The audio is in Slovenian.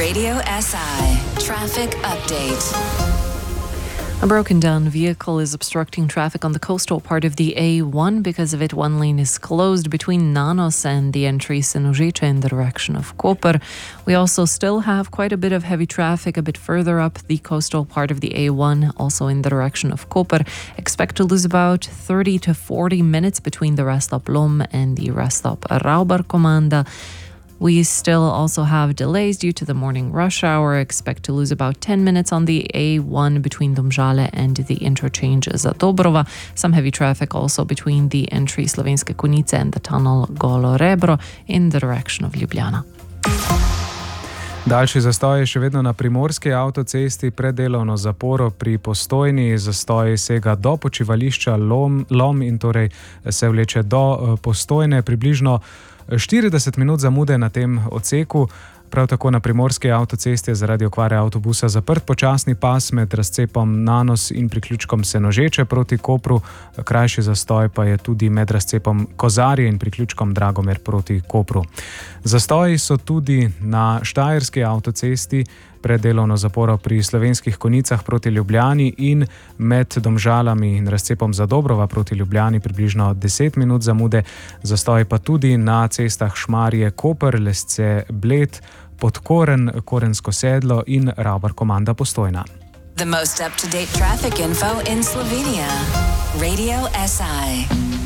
Radio SI Traffic Update. A broken down vehicle is obstructing traffic on the coastal part of the A1. Because of it, one lane is closed between Nanos and the entry Senožeče in the direction of Koper. We also still have quite a bit of heavy traffic a bit further up the coastal part of the A1, also in the direction of Koper. Expect to lose about 30 to 40 minutes between the rest stop Lom and the rest stop Raubarkomanda. We still also have delays due to the morning rush hour. Expect to lose about 10 minutes on the A1 between Domžale and the interchange Zadobrova. Some heavy traffic also between the entry Slovenske Konjice and the tunnel Golo Rebro in the direction of Ljubljana. Daljši zastoj je še vedno na primorski avtocesti pred delovno zaporo pri Postojni. Zastoj sega do počivališča Lom in torej se vleče do Postojne. Približno 40 minut zamude na tem odseku. Prav tako na primorski avtocesti je zaradi okvare avtobusa zaprt počasni pas med razcepom Nanos in priključkom Senožeče proti Kopru. Krajši zastoj pa je tudi med razcepom Kozarje in priključkom Dragomer proti Kopru. Zastoji so tudi na štajerski avtocesti pred delovno zaporo pri Slovenskih Konjicah proti Ljubljani in med Domžalami in razcepom Zadobrova proti Ljubljani približno 10 minut zamude. Zastoji pa tudi na cestah Šmarje, Koper, Lesce, Bled, Podkoren, Korensko sedlo in Raubarkomanda Postojna. The most up-to-date traffic info in Slovenia. Radio SI.